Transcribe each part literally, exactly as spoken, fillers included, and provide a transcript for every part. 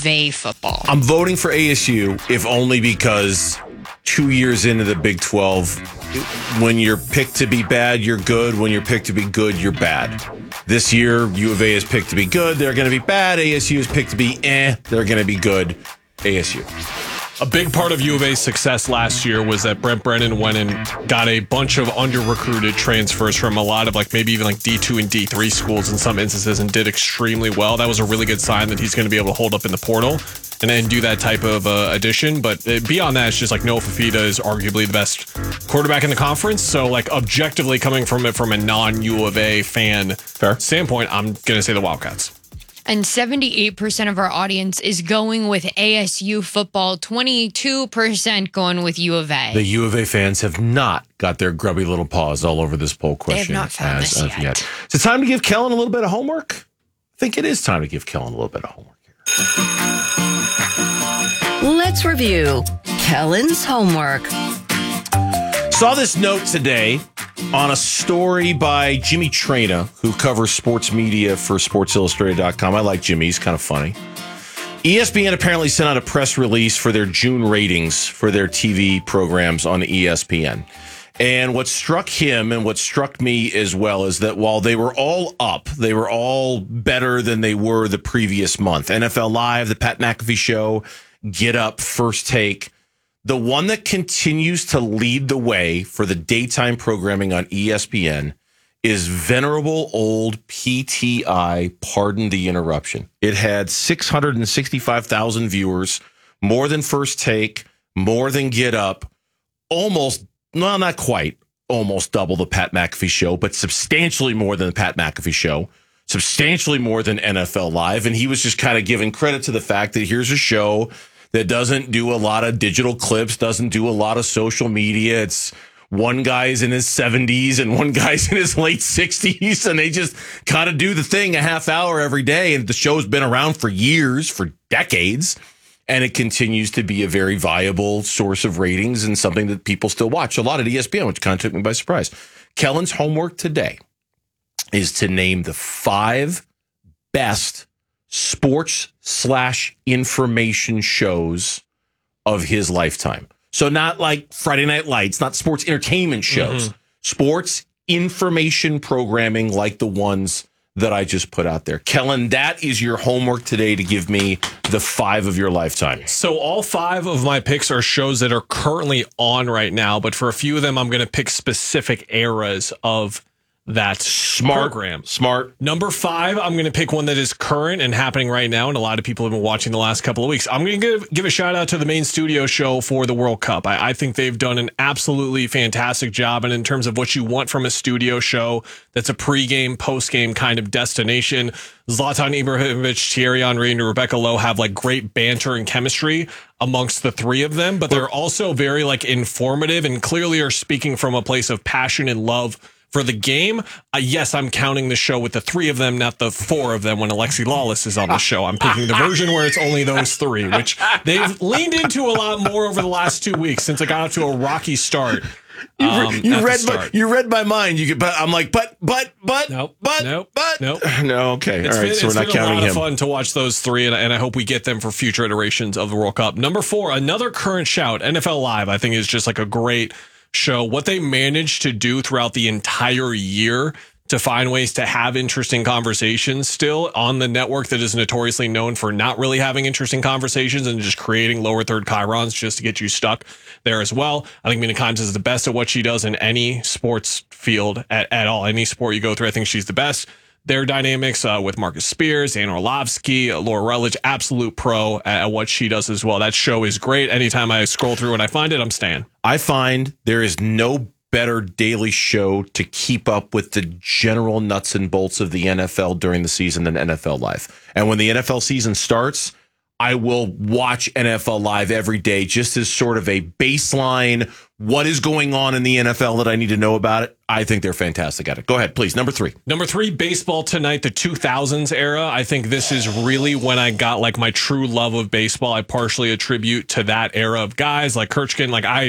of A football. I'm voting for A S U, if only because two years into the Big twelve, when you're picked to be bad, you're good. When you're picked to be good, you're bad. This year, U of A is picked to be good. They're going to be bad. A S U is picked to be eh. They're going to be good. A S U. A big part of U of A's success last year was that Brent Brennan went and got a bunch of under-recruited transfers from a lot of like maybe even like D two and D three schools in some instances and did extremely well. That was a really good sign that he's going to be able to hold up in the portal and then do that type of uh, addition. But uh, beyond that, it's just like Noah Fifita is arguably the best quarterback in the conference. So like objectively coming from it from a non-U of A fan Fair. standpoint, I'm going to say the Wildcats. And seventy-eight percent of our audience is going with A S U football, twenty-two percent going with U of A. The U of A fans have not got their grubby little paws all over this poll question. They have not found as this of yet. yet. Is it time to give Kellen a little bit of homework? I think it is time to give Kellen a little bit of homework here. Let's review Kellen's homework. Saw this note today on a story by Jimmy Traina, who covers sports media for Sports Illustrated dot com. I like Jimmy. He's kind of funny. E S P N apparently sent out a press release for their June ratings for their T V programs on E S P N. And what struck him and what struck me as well is that while they were all up, they were all better than they were the previous month. N F L Live, The Pat McAfee Show, Get Up, First Take. The one that continues to lead the way for the daytime programming on E S P N is venerable old P T I, Pardon the Interruption. It had six hundred sixty-five thousand viewers, more than First Take, more than Get Up, almost, well, not quite, almost double the Pat McAfee Show, but substantially more than the Pat McAfee Show, substantially more than N F L Live. And he was just kind of giving credit to the fact that here's a show that doesn't do a lot of digital clips, doesn't do a lot of social media. It's one guy's in his seventies and one guy's in his late sixties, and they just kind of do the thing a half hour every day. And the show's been around for years, for decades, and it continues to be a very viable source of ratings and something that people still watch a lot at E S P N, which kind of took me by surprise. Kellen's homework today is to name the five best sports slash information shows of his lifetime. So not like Friday Night Lights, not sports entertainment shows, mm-hmm. sports information programming like the ones that I just put out there. Kellen, that is your homework today to give me the five of your lifetime. So all five of my picks are shows that are currently on right now, but for a few of them, I'm going to pick specific eras of that smart program. Smart. Number five, I'm going to pick one that is current and happening right now, and a lot of people have been watching the last couple of weeks. I'm going to give, give a shout out to the main studio show for the World Cup. I, I think they've done an absolutely fantastic job, and in terms of what you want from a studio show that's a pregame, postgame kind of destination, Zlatan Ibrahimovic, Thierry Henry, and Rebecca Lowe have like great banter and chemistry amongst the three of them, but they're also very like informative and clearly are speaking from a place of passion and love for the game. Uh, yes, I'm counting the show with the three of them, not the four of them when Alexi Lawless is on the show. I'm picking the version where it's only those three, which they've leaned into a lot more over the last two weeks since it got off to a rocky start. You, um, you read my, you read my mind. You could, but I'm like, but, but, but, nope, but, nope, but, nope. No, okay. It's All right, been, so we're not it's been counting a lot him. of fun to watch those three, and, and I hope we get them for future iterations of the World Cup. Number four, another current shout, N F L Live, I think is just like a great show. What they managed to do throughout the entire year to find ways to have interesting conversations still on the network that is notoriously known for not really having interesting conversations and just creating lower third chyrons just to get you stuck there as well. I think Mina Kimes is the best at what she does in any sports field at, at all. Any sport you go through, I think she's the best. Their dynamics uh, with Marcus Spears, Dan Orlovsky, uh, Laura Rutledge, absolute pro at, at what she does as well. That show is great. Anytime I scroll through and I find it, I'm staying. I find there is no better daily show to keep up with the general nuts and bolts of the N F L during the season than N F L Live. And when the N F L season starts, I will watch N F L Live every day just as sort of a baseline. What is going on in the N F L that I need to know about it? I think they're fantastic at it. Go ahead, please. Number three. Number three, Baseball Tonight, the two thousands era. I think this is really when I got like my true love of baseball. I partially attribute to that era of guys like Kirchkin. Like I,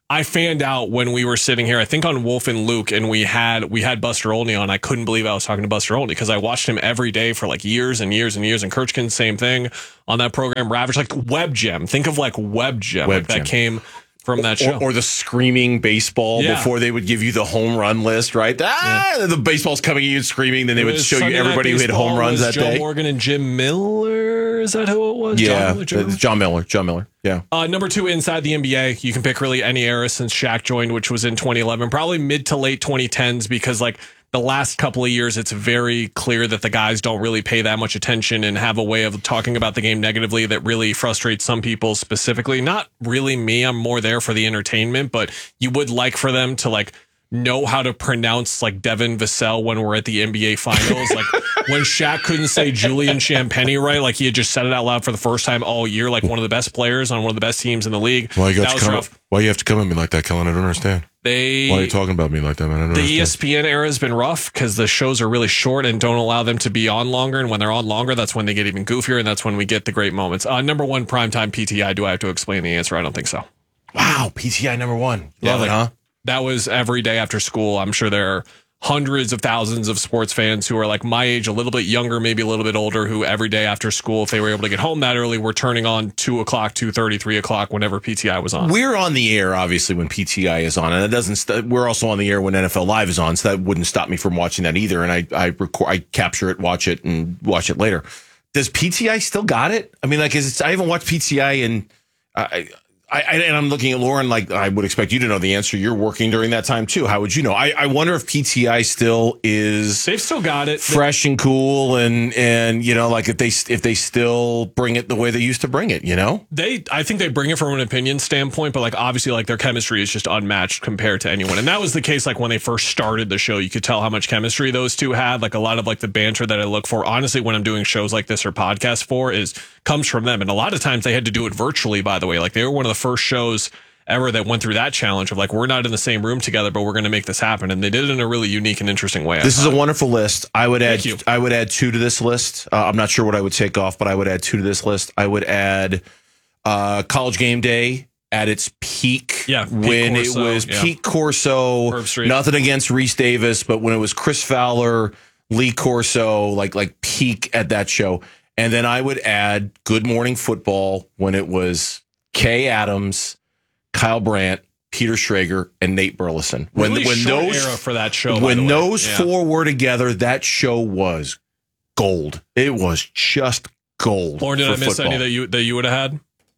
I fanned out when we were sitting here, I think on Wolf and Luke, and we had we had Buster Olney on. I couldn't believe I was talking to Buster Olney because I watched him every day for like years and years and years. And Kirchkin, same thing on that program. Ravage, like Web Gem. Think of like Web Gem, Web like Gem. that came from that show. Or, or the screaming baseball Yeah. before they would give you the home run list, right? Ah, the baseball's coming at you and screaming. Then they It would was show you Sunday Night everybody who hit Baseball home runs was that Joe day. Morgan and Jim Miller. Is that who it was? Yeah, John Miller, Jim Miller? uh, John Miller. John Miller. Yeah. Uh, number two, inside the N B A, you can pick really any era since Shaq joined, which was in twenty eleven, probably mid to late twenty tens, because like the last couple of years, it's very clear that the guys don't really pay that much attention and have a way of talking about the game negatively that really frustrates some people specifically. Not really me. I'm more there for the entertainment, but you would like for them to like know how to pronounce like Devin Vassell when we're at the N B A finals. Like when Shaq couldn't say Julian Champagny right, like he had just said it out loud for the first time all year, like one of the best players on one of the best teams in the league. Why you got That to was come? rough. Why you have to come at me like that, Kellen? I don't understand. They Why are you talking about me like that, man? I don't the understand. E S P N era has been rough because the shows are really short and don't allow them to be on longer. And when they're on longer, that's when they get even goofier, and that's when we get the great moments. Uh, number one, primetime P T I. Do I have to explain the answer? I don't think so. Wow, P T I number one. Yeah, Love like- it, huh? That was every day after school. I'm sure there are hundreds of thousands of sports fans who are like my age, a little bit younger, maybe a little bit older, who every day after school, if they were able to get home that early, were turning on two o'clock, two thirty, three o'clock, whenever P T I was on. We're on the air, obviously, when P T I is on, and it doesn't. St- we're also on the air when N F L Live is on, so that wouldn't stop me from watching that either. And I, I record, I capture it, watch it, and watch it later. Does P T I still got it? I mean, like, is it, I haven't watched P T I, and I, I, I, and I'm looking at Lauren. Like, I would expect you to know the answer. You're working during that time too. How would you know? I, I wonder if P T I still is They've still got it. fresh and cool, and and you know, like if they if they still bring it the way they used to bring it, you know. They, I think they bring it from an opinion standpoint, but like obviously, like their chemistry is just unmatched compared to anyone, and that was the case. Like when they first started the show, you could tell how much chemistry those two had. Like a lot of like the banter that I look for, honestly, when I'm doing shows like this or podcasts for, is comes from them. And a lot of times they had to do it virtually. By the way, like they were one of the first shows ever that went through that challenge of like, we're not in the same room together, but we're going to make this happen. And they did it in a really unique and interesting way. This is a wonderful list. I would add, Thank you. I would add two to this list. Uh, I'm not sure what I would take off, but I would add two to this list. I would add uh, College Game Day at its peak. Yeah, peak when Corso, it was yeah. peak Corso. Herb Street. Nothing against Reese Davis, but when it was Chris Fowler, Lee Corso, like like peak at that show. And then I would add Good Morning Football when it was Kay Adams, Kyle Brandt, Peter Schrager, and Nate Burleson. When Really when short those era for that show. by when the way. those Yeah. four were together, that show was gold. It was just gold. Lauren, did for I miss football. any that you that you would have had?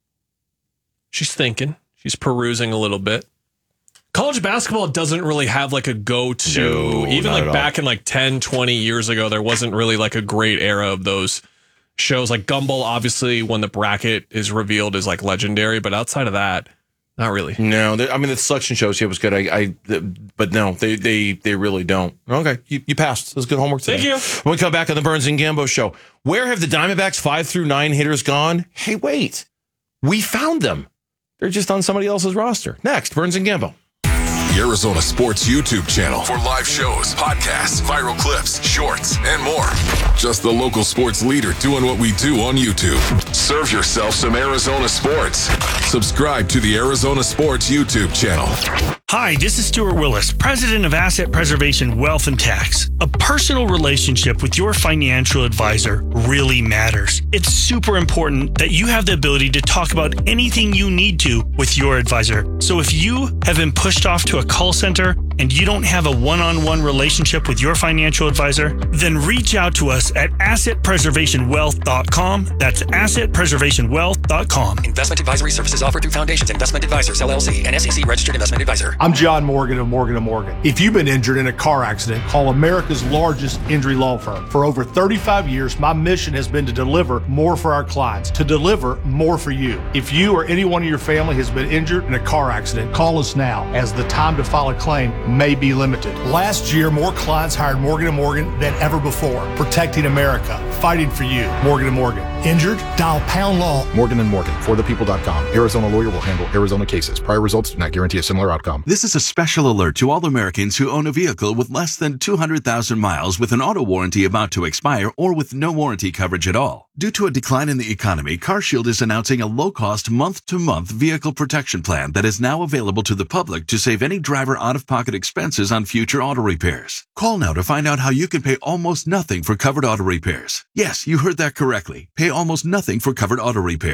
She's thinking. She's perusing a little bit. College basketball doesn't really have like a go-to. No, Even not like at all. back in like ten, twenty years ago, there wasn't really like a great era of those shows. Like Gumball, obviously, when the bracket is revealed, is like legendary. But outside of that, not really. No, they- I mean the selection shows. Yeah, was good. I, I the, but no, they they they really don't. Okay, you, you passed. That was good homework today. Thank you. When we come back on the Burns and Gambo show, where have the Diamondbacks five through nine hitters gone? Hey, wait, we found them. They're just on somebody else's roster. Next, Burns and Gambo. The Arizona Sports YouTube channel for live shows, podcasts, viral clips, shorts, and more. Just the local sports leader doing what we do on YouTube. Serve yourself some Arizona sports. Subscribe to the Arizona Sports YouTube channel. Hi, this is Stuart Willis, president of Asset Preservation Wealth and Tax. A personal relationship with your financial advisor really matters. It's super important that you have the ability to talk about anything you need to with your advisor. So if you have been pushed off to a call center and you don't have a one-on-one relationship with your financial advisor, then reach out to us at asset preservation wealth dot com. That's asset preservation wealth dot com. Investment advisory services offered through Foundations Investment Advisors, L L C, an S E C registered investment advisor. I'm John Morgan of Morgan and Morgan. If you've been injured in a car accident, call America's largest injury law firm. For over thirty-five years, my mission has been to deliver more for our clients, to deliver more for you. If you or anyone in your family has been injured in a car accident, call us now, as the time to file a claim may be limited. Last year, more clients hired Morgan and Morgan than ever before, protecting America, fighting for you. Morgan and Morgan. Injured? Dial pound law. Morgan and Morgan, for the people dot com. Arizona lawyer will handle Arizona cases. Prior results do not guarantee a similar outcome. This is a special alert to all Americans who own a vehicle with less than two hundred thousand miles with an auto warranty about to expire or with no warranty coverage at all. Due to a decline in the economy, CarShield is announcing a low-cost month-to-month vehicle protection plan that is now available to the public to save any driver out-of-pocket expenses on future auto repairs. Call now to find out how you can pay almost nothing for covered auto repairs. Yes, you heard that correctly. Pay almost nothing for covered auto repairs.